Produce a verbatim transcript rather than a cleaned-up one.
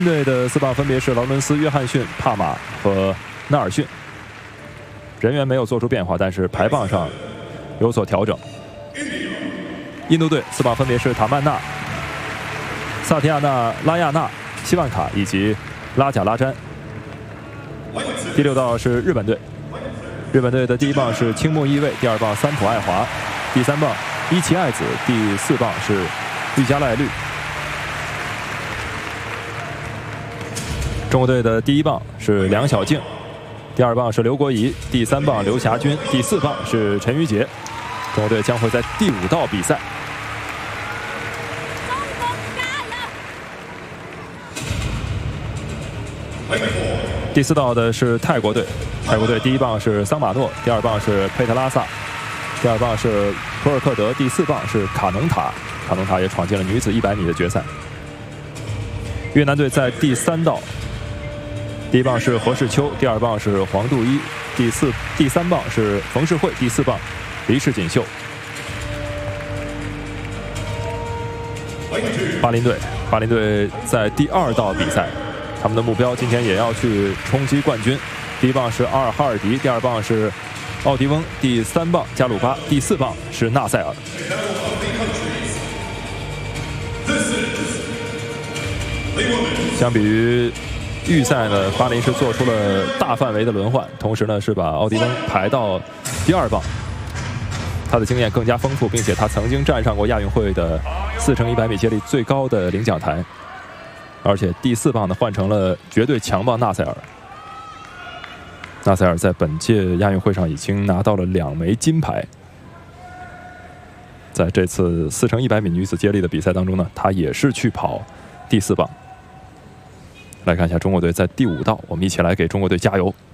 队的四棒分别是劳伦斯、约翰逊、帕马和纳尔逊，人员没有做出变化，但是排棒上有所调整。印度队四棒分别是塔曼纳、萨提亚纳、拉亚纳、希万卡以及拉贾拉詹。第六道是日本队，日本队的第一棒是青木义卫，第二棒三浦爱华，第三棒伊崎爱子，第四棒是玉加濑绿。 中国队的第一棒是梁晓静，第二棒是刘国仪，第三棒刘霞军，第四棒是陈瑜杰。中国队将会在第五道比赛。第四道的是泰国队，泰国队第一棒是桑马诺，第二棒是佩特拉萨，第二棒是普尔克德，第四棒是卡能塔，卡能塔也闯进了女子一百米的决赛。越南队在第三道。 第一棒是何世秋，第二棒是黄杜一，第四、第三棒是冯世慧，第四棒黎世锦绣。巴林队，巴林队在第二道比赛，他们的目标今天也要去冲击冠军。第一棒是阿尔哈尔迪，第二棒是奥迪翁，第三棒加鲁巴，第四棒是纳赛尔。相比于 预赛呢，巴林是做出了大范围的轮换，同时呢是把奥迪翁排到第二棒。他的经验更加丰富，并且他曾经站上过亚运会的四乘一百米接力最高的领奖台，而且第四棒呢换成了绝对强棒纳赛尔。纳赛尔在本届亚运会上已经拿到了两枚金牌，在这次四乘一百米女子接力的比赛当中呢，他也是去跑第四棒。 来看一下中国队在第五道，我们一起来给中国队加油！